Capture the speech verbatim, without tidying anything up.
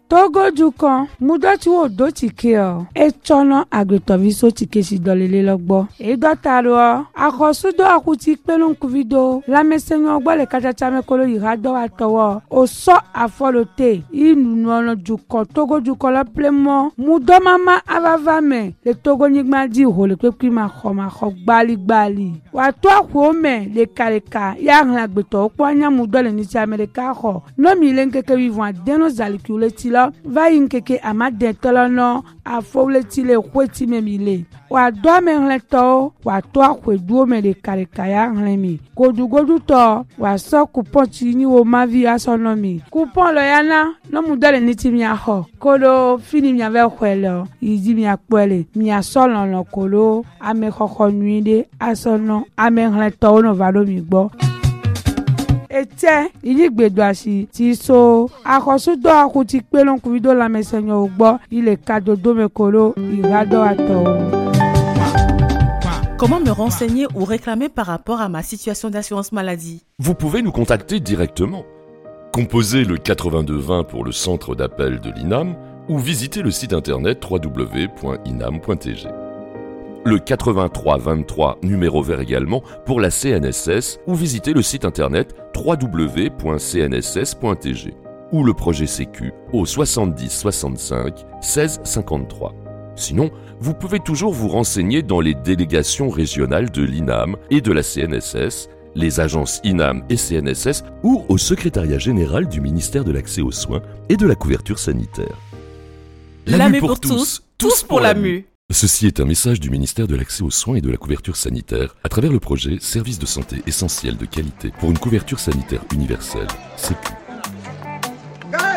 Togo Dukan, Mudoti wo do tike o. E chono agretoviso tike si dolele logbo. E dotaro, akosudo akuti pelon kuvido. La mesenyo ogbo le kachachame kolo yirado atowo. Oso afolote. Inu nono Dukan, Togo Dukan la plemo. Mudo mama avavame. Le Togo nigma di ho le kwekwi ma khoma khok bali bali. Watu akwome le kaleka. Ya ngagbeto okwa nya mudo le nisi Amerika ho. No mi lenkeke vivant deno zalikule tilo. Va yinkeke amade tolono afole tile kweti memile wa do menleto wa to akweduo me de karekaya nlemi godu godu to wa so coupon tini wo mavi asonomi coupon lo yana no mudale niti mi aho kodo fini mi ave kwelo yidi mi akpele mi asolo no kolo ame khokho nuide asono ame nleto no valo mi gbo ete idigbedoasi ti so akosudo akuti pelon kuvido la mesenyo ogbo ile kadodo mekolo irado ato. Comment me renseigner ou réclamer par rapport à ma situation d'assurance maladie? Vous pouvez nous contacter directement. Composez le quatre-vingt-deux vingt pour le centre d'appel de l'I N A M ou visitez le site internet w w w point inam point t g. Le quatre-vingt-trois vingt-trois numéro vert également pour la C N S S ou visitez le site internet w w w point c n s s point t g ou le projet Sécu au soixante-dix soixante-cinq seize cinquante-trois. Sinon, vous pouvez toujours vous renseigner dans les délégations régionales de l'I N A M et de la C N S S, les agences I N A M et C N S S ou au secrétariat général du ministère de l'Accès aux soins et de la couverture sanitaire. La, la mue pour tous, tous pour la mue. Ceci est un message du ministère de l'Accès aux soins et de la couverture sanitaire à travers le projet Services de santé essentiels de qualité pour une couverture sanitaire universelle, Sécu.